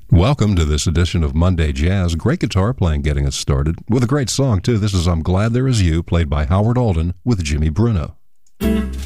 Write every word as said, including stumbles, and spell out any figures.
Welcome to this edition of Monday Jazz. Great guitar playing getting us started. With a great song, too. This is I'm Glad There Is You, played by Howard Alden with Jimmy Bruno.